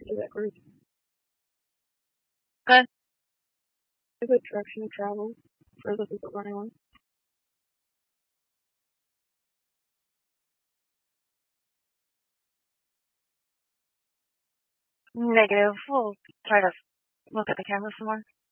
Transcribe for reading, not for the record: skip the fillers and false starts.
to that group. Good. A good direction to travel for the people running on. Negative. We'll try to look at the camera some more.